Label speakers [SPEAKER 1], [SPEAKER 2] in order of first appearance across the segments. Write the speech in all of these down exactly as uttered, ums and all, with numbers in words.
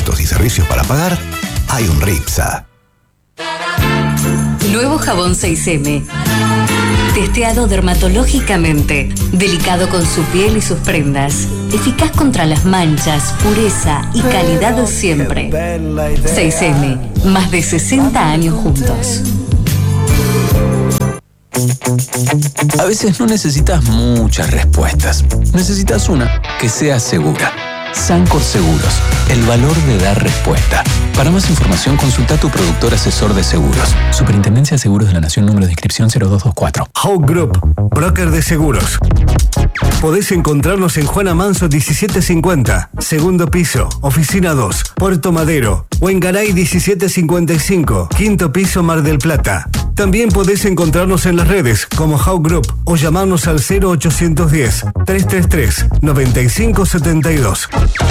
[SPEAKER 1] productos y servicios para pagar, hay un Ripsa.
[SPEAKER 2] Nuevo jabón seis eme. Testeado dermatológicamente, delicado con su piel y sus prendas, eficaz contra las manchas, pureza y calidad siempre. seis eme, más de sesenta años juntos.
[SPEAKER 3] A veces no necesitas muchas respuestas, necesitas una que sea segura. Sancor Seguros, el valor de dar respuesta. Para más información, consulta a tu productor asesor de seguros. Superintendencia de Seguros de la Nación, número de inscripción cero dos dos cuatro.
[SPEAKER 4] Hawk Group, broker de seguros. Podés encontrarnos en Juana Manso diecisiete cincuenta, segundo piso, oficina dos, Puerto Madero, o en Garay diecisiete cincuenta y cinco, quinto piso, Mar del Plata. También podés encontrarnos en las redes como Hawk Group o llamarnos al cero ochocientos diez, trescientos treinta y tres, noventa y cinco setenta y dos.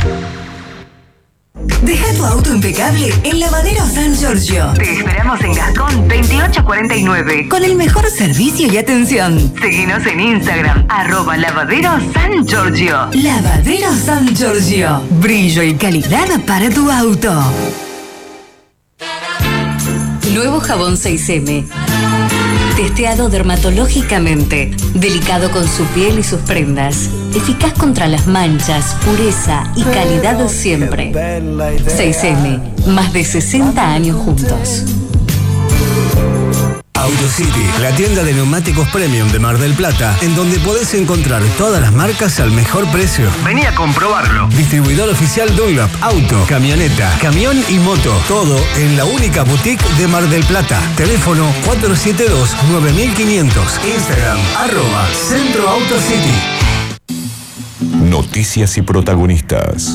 [SPEAKER 5] Deja tu auto impecable en Lavadero San Giorgio.
[SPEAKER 6] Te esperamos en Gascón veintiocho cuarenta y nueve.
[SPEAKER 5] Con el mejor servicio y atención.
[SPEAKER 6] Seguinos en Instagram, arroba Lavadero San Giorgio.
[SPEAKER 5] Lavadero San Giorgio. Brillo y calidad para tu auto.
[SPEAKER 2] Nuevo jabón seis eme. Testeado dermatológicamente, delicado con su piel y sus prendas, eficaz contra las manchas, pureza y calidad siempre. seis eme, más de sesenta años juntos.
[SPEAKER 4] AutoCity, la tienda de neumáticos premium de Mar del Plata, en donde podés encontrar todas las marcas al mejor precio.
[SPEAKER 7] Vení a comprobarlo.
[SPEAKER 4] Distribuidor oficial Dunlop, auto, camioneta, camión y moto. Todo en la única boutique de Mar del Plata. Teléfono cuatro siete dos, nueve mil quinientos. Instagram, arroba Centro AutoCity.
[SPEAKER 8] Noticias y protagonistas.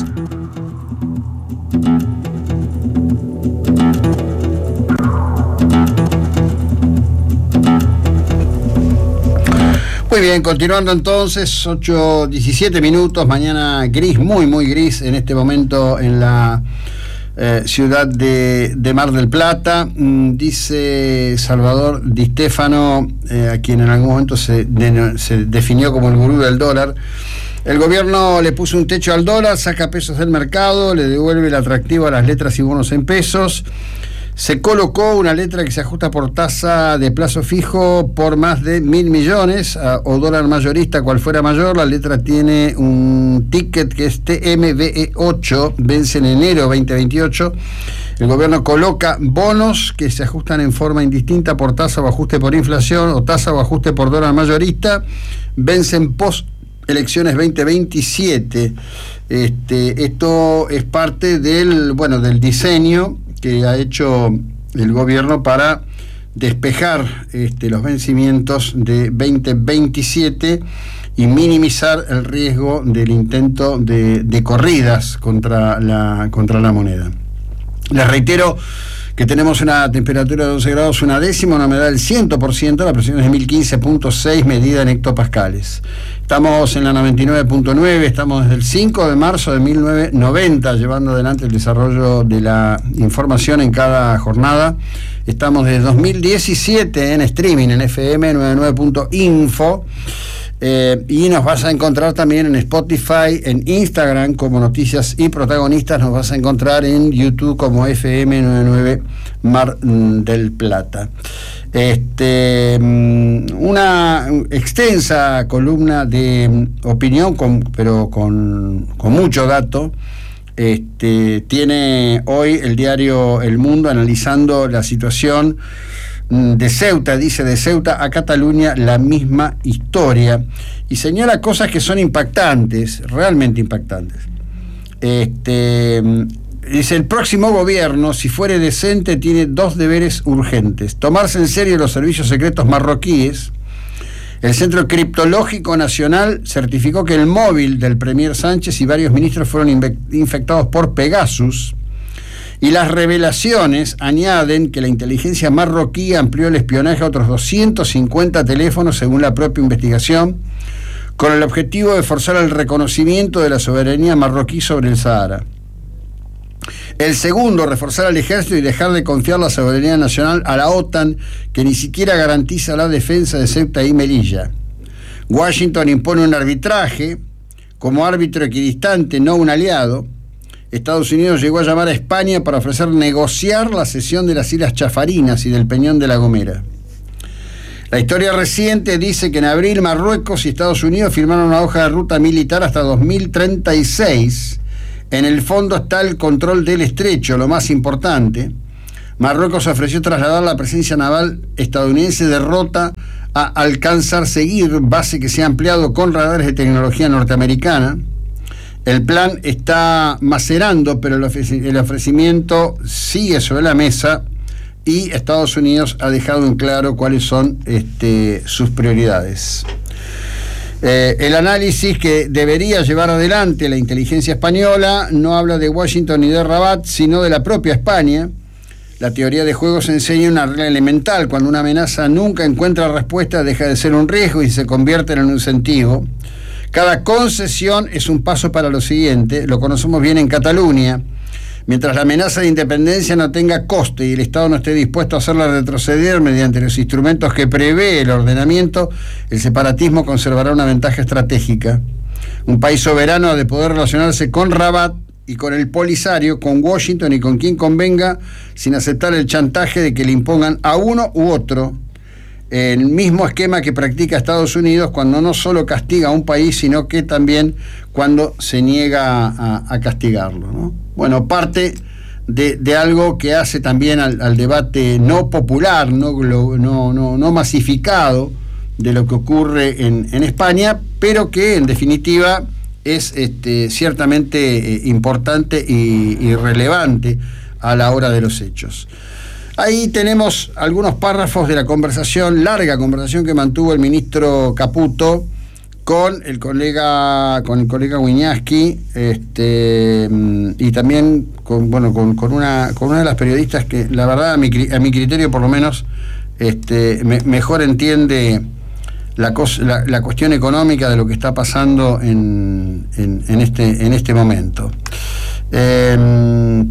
[SPEAKER 9] Muy bien, continuando entonces, ocho diecisiete minutos, mañana gris, muy muy gris en este momento en la eh, ciudad de, de Mar del Plata. Mm, dice Salvador Di Stefano, eh, a quien en algún momento se, de, se definió como el gurú del dólar: el gobierno le puso un techo al dólar, saca pesos del mercado, le devuelve el atractivo a las letras y bonos en pesos. Se colocó una letra que se ajusta por tasa de plazo fijo por más de mil millones, a, o dólar mayorista, cual fuera mayor. La letra tiene un ticket que es T M V E ocho, vence en enero veinte veintiocho. El gobierno coloca bonos que se ajustan en forma indistinta por tasa o ajuste por inflación, o tasa o ajuste por dólar mayorista, vencen post elecciones veinte veintisiete. Este, esto es parte del, bueno, del diseño que ha hecho el gobierno para despejar este, los vencimientos de veinte veintisiete y minimizar el riesgo del intento de, de corridas contra la, contra la moneda. Les reitero que tenemos una temperatura de once grados una décima, una humedad del cien por ciento, la presión es de mil quince punto seis medida en hectopascales. Estamos en la noventa y nueve punto nueve, estamos desde el cinco de marzo de mil novecientos noventa llevando adelante el desarrollo de la información en cada jornada. Estamos desde dos mil diecisiete en streaming en F M noventa y nueve punto info. Eh, y nos vas a encontrar también en Spotify, en Instagram como Noticias y Protagonistas, nos vas a encontrar en YouTube como F M noventa y nueve Mar del Plata. Este, una extensa columna de opinión, con, pero con, con mucho dato. Este, tiene hoy el diario El Mundo analizando la situación de Ceuta, dice: de Ceuta a Cataluña la misma historia, y señala cosas que son impactantes, realmente impactantes. Este, dice: el próximo gobierno, si fuere decente, tiene dos deberes urgentes: tomarse en serio los servicios secretos marroquíes. El Centro Criptológico Nacional certificó que el móvil del Premier Sánchez y varios ministros fueron infectados por Pegasus. Y las revelaciones añaden que la inteligencia marroquí amplió el espionaje a otros doscientos cincuenta teléfonos, según la propia investigación, con el objetivo de forzar el reconocimiento de la soberanía marroquí sobre el Sahara. El segundo, reforzar al ejército y dejar de confiar la soberanía nacional a la OTAN, que ni siquiera garantiza la defensa de Ceuta y Melilla. Washington impone un arbitraje como árbitro equidistante, no un aliado. Estados Unidos llegó a llamar a España para ofrecer negociar la cesión de las Islas Chafarinas y del Peñón de La Gomera. La historia reciente dice que en abril Marruecos y Estados Unidos firmaron una hoja de ruta militar hasta dos mil treinta y seis. En el fondo está el control del estrecho, lo más importante. Marruecos ofreció trasladar la presencia naval estadounidense de Rota a Alcánzar Seguir, base que se ha ampliado con radares de tecnología norteamericana. El plan está macerando, pero el ofrecimiento sigue sobre la mesa y Estados Unidos ha dejado en claro cuáles son este, sus prioridades. Eh, el análisis que debería llevar adelante la inteligencia española no habla de Washington ni de Rabat, sino de la propia España. La teoría de juegos enseña una regla elemental: cuando una amenaza nunca encuentra respuesta, deja de ser un riesgo y se convierte en un incentivo. Cada concesión es un paso para lo siguiente. Lo conocemos bien en Cataluña. Mientras la amenaza de independencia no tenga coste y el Estado no esté dispuesto a hacerla retroceder mediante los instrumentos que prevé el ordenamiento, el separatismo conservará una ventaja estratégica. Un país soberano ha de poder relacionarse con Rabat y con el Polisario, con Washington y con quien convenga, sin aceptar el chantaje de que le impongan a uno u otro el mismo esquema que practica Estados Unidos cuando no solo castiga a un país, sino que también cuando se niega a, a castigarlo, ¿no? Bueno, parte de, de algo que hace también al, al debate no popular, no, no, no, no masificado de lo que ocurre en, en España, pero que en definitiva es este, ciertamente eh, importante y, y relevante a la hora de los hechos. Ahí tenemos algunos párrafos de la conversación, larga conversación que mantuvo el ministro Caputo con el colega con el colega Wiñaski, este, y también con bueno con, con una con una de las periodistas que la verdad a mi, a mi criterio por lo menos este, me, mejor entiende la, cosa, la, la cuestión económica de lo que está pasando en, en, en este en este momento. Eh,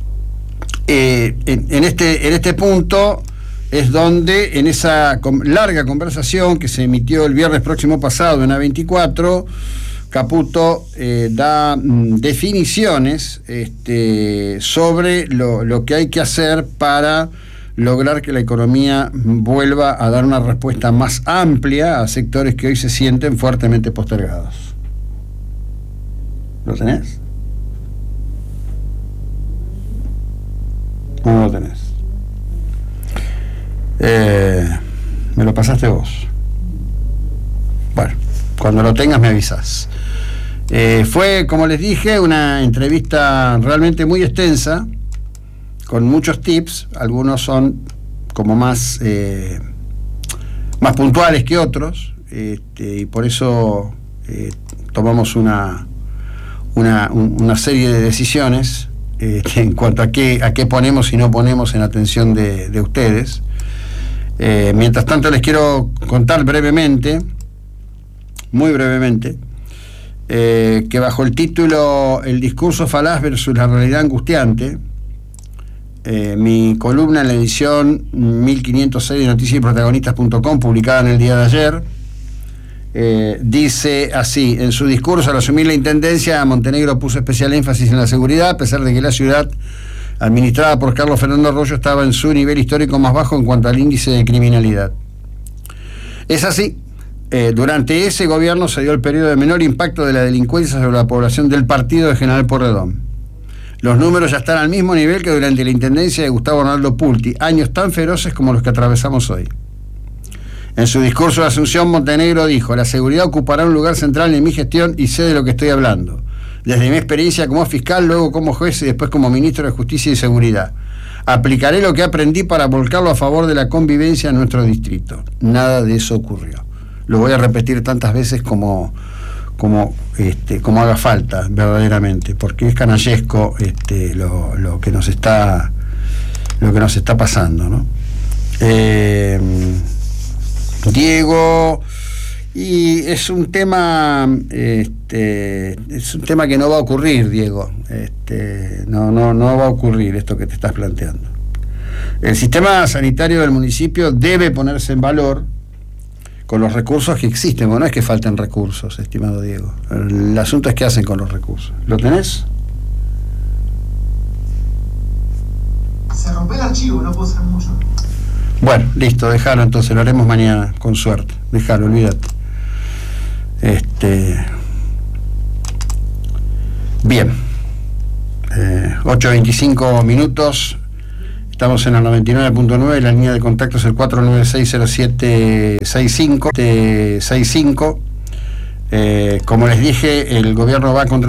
[SPEAKER 9] Eh, en, en, este, en este punto es donde, en esa com- larga conversación que se emitió el viernes próximo pasado en A veinticuatro, Caputo eh, da mm, definiciones este, sobre lo, lo que hay que hacer para lograr que la economía vuelva a dar una respuesta más amplia a sectores que hoy se sienten fuertemente postergados. ¿Lo tenés? ¿Cómo lo tenés? Eh, me lo pasaste vos. Bueno, cuando lo tengas me avisás. Eh, fue, como les dije, una entrevista realmente muy extensa, con muchos tips. Algunos son como más, eh, más puntuales que otros, este, y por eso eh, tomamos una, una, un, una serie de decisiones Eh, en cuanto a qué, a qué ponemos y no ponemos en atención de, de ustedes. Eh, mientras tanto les quiero contar brevemente, muy brevemente, eh, que bajo el título El discurso falaz versus la realidad angustiante, eh, mi columna en la edición mil quinientos seis de noticias y protagonistas punto com, publicada en el día de ayer, Eh, dice así: en su discurso al asumir la intendencia, Montenegro puso especial énfasis en la seguridad, a pesar de que la ciudad administrada por Carlos Fernando Arroyo estaba en su nivel histórico más bajo en cuanto al índice de criminalidad. Es así, eh, durante ese gobierno se dio el periodo de menor impacto de la delincuencia sobre la población del partido de General Porredón. Los números ya están al mismo nivel que durante la intendencia de Gustavo Arnaldo Pulti, años tan feroces como los que atravesamos hoy. En su discurso de Asunción, Montenegro dijo: la seguridad ocupará un lugar central en mi gestión y sé de lo que estoy hablando, desde mi experiencia como fiscal, luego como juez y después como ministro de Justicia y Seguridad. Aplicaré lo que aprendí para volcarlo a favor de la convivencia en nuestro distrito. Nada de eso ocurrió. Lo voy a repetir tantas veces como, como, este, como haga falta, verdaderamente, porque es canallesco este, lo, lo que nos está lo que nos está pasando, ¿no? Eh, Diego, y es un tema este, es un tema que no va a ocurrir, Diego, este, no, no, no va a ocurrir esto que te estás planteando. El sistema sanitario del municipio debe ponerse en valor con los recursos que existen. Bueno, no es que falten recursos, estimado Diego, el asunto es qué hacen con los recursos. ¿Lo tenés?
[SPEAKER 7] se rompe el archivo, no puedo hacer mucho.
[SPEAKER 9] Bueno, listo, déjalo entonces, lo haremos mañana, con suerte. Déjalo, olvídate. Este. Bien. Eh, ocho veinticinco minutos. Estamos en el noventa y nueve punto nueve. La línea de contacto es el cuatro nueve seis cero siete seis cinco. Eh, como les dije, el gobierno va a controlar.